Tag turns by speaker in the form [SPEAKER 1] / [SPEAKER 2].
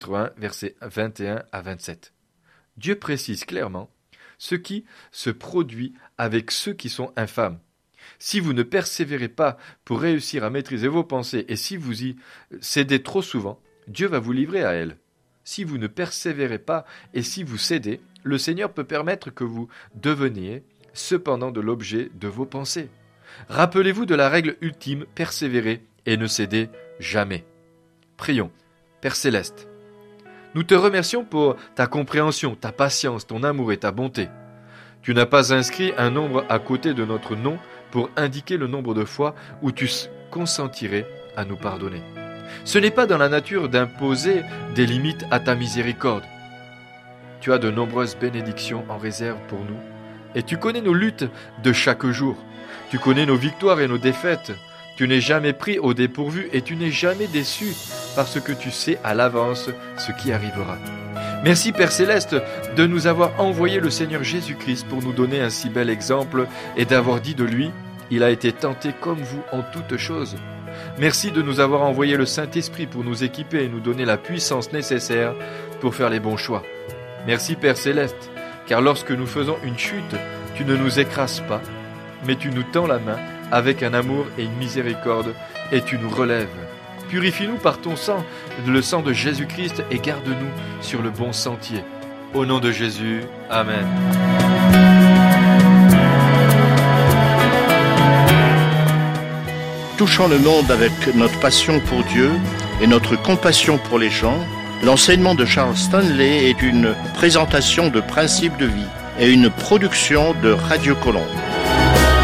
[SPEAKER 1] 1, versets 21 à 27. Dieu précise clairement ce qui se produit avec ceux qui sont infâmes. Si vous ne persévérez pas pour réussir à maîtriser vos pensées et si vous y cédez trop souvent, Dieu va vous livrer à elles. Si vous ne persévérez pas et si vous cédez, le Seigneur peut permettre que vous deveniez cependant de l'objet de vos pensées. Rappelez-vous de la règle ultime, persévérez et ne cédez jamais. Prions. Père Céleste, nous te remercions pour ta compréhension, ta patience, ton amour et ta bonté. Tu n'as pas inscrit un nombre à côté de notre nom pour indiquer le nombre de fois où tu consentirais à nous pardonner. Ce n'est pas dans la nature d'imposer des limites à ta miséricorde. Tu as de nombreuses bénédictions en réserve pour nous et tu connais nos luttes de chaque jour. Tu connais nos victoires et nos défaites. Tu n'es jamais pris au dépourvu et tu n'es jamais déçu parce que tu sais à l'avance ce qui arrivera. Merci Père Céleste de nous avoir envoyé le Seigneur Jésus-Christ pour nous donner un si bel exemple et d'avoir dit de lui « Il a été tenté comme vous en toutes choses ». Merci de nous avoir envoyé le Saint-Esprit pour nous équiper et nous donner la puissance nécessaire pour faire les bons choix. Merci Père Céleste, car lorsque nous faisons une chute, tu ne nous écrases pas, mais tu nous tends la main avec un amour et une miséricorde et tu nous relèves. Purifie-nous par ton sang, le sang de Jésus-Christ et garde-nous sur le bon sentier. Au nom de Jésus, Amen.
[SPEAKER 2] Touchant le monde avec notre passion pour Dieu et notre compassion pour les gens, l'enseignement de Charles Stanley est une présentation de principes de vie et une production de Radio Colombe.